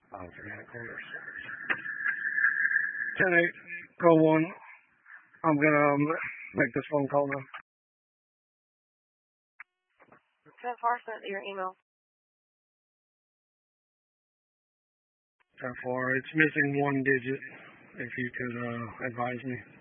Oh, 3 1/4. 10-8, go 1. I'm gonna make this phone call now. 10-4, sent your email. 10-4, it's missing 1 digit. If you could advise me.